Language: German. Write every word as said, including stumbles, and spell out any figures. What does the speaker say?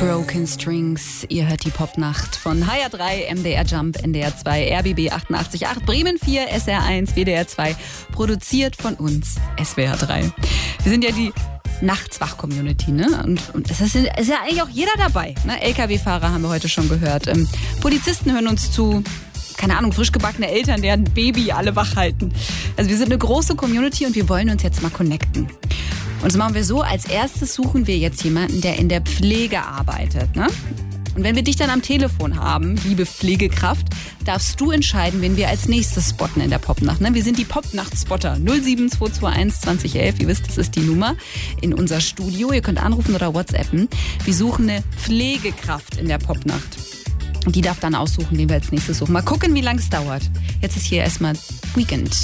Broken Strings, ihr hört die Popnacht von H R drei, M D R Jump, N D R zwei, R B B achtundachtzig Komma acht, Bremen vier, S R eins, W D R zwei, produziert von uns, S W R drei. Wir sind ja die Nachtswach-Community, ne? Und, und es ist, ist ja eigentlich auch jeder dabei. Ne? L K W-Fahrer haben wir heute schon gehört. Ähm, Polizisten hören uns zu. Keine Ahnung, frisch gebackene Eltern, deren Baby alle wach halten. Also wir sind eine große Community und wir wollen uns jetzt mal connecten. Und das machen wir so, als erstes suchen wir jetzt jemanden, der in der Pflege arbeitet. Ne? Und wenn wir dich dann am Telefon haben, liebe Pflegekraft, darfst du entscheiden, wen wir als nächstes spotten in der Popnacht. Ne? Wir sind die Popnacht-Spotter. null sieben zwei zwei eins zwanzig elf, ihr wisst, das ist die Nummer in unser Studio. Ihr könnt anrufen oder WhatsAppen. Wir suchen eine Pflegekraft in der Popnacht. Und die darf dann aussuchen, wen wir als nächstes suchen. Mal gucken, wie lange es dauert. Jetzt ist hier erstmal Weekend.